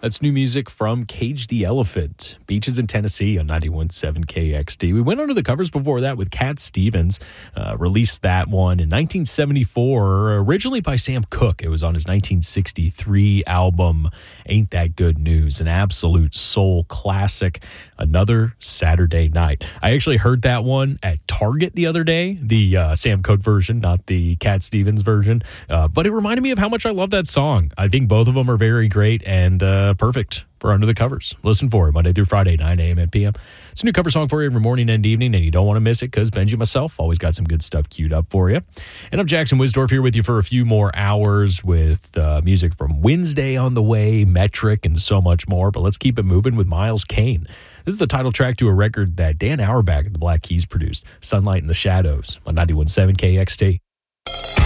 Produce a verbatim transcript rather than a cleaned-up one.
That's new music from Cage the Elephant, Beaches in Tennessee on ninety-one point seven K X D. We went under the covers before that with Cat Stevens, uh, released that one in nineteen seventy-four, originally by Sam Cooke. It was on his nineteen sixty-three album, Ain't That Good News, an absolute soul classic, Another Saturday Night. I actually heard that one at Target the other day, the uh, Sam Cooke version, not the Cat Stevens version, uh, but it reminded me of how much I love that song. I think both of them are very great and uh, perfect for Under the Covers. Listen for it Monday through Friday, nine a.m. and p.m. It's a new cover song for you every morning and evening, and you don't want to miss it because Benji and myself always got some good stuff queued up for you. And I'm Jackson Wisdorf here with you for a few more hours with uh, music from Wednesday on the way, Metric, and so much more. But let's keep it moving with Miles Kane. This is the title track to a record that Dan Auerbach of the Black Keys produced, Sunlight in the Shadows, on ninety-one point seven K X T.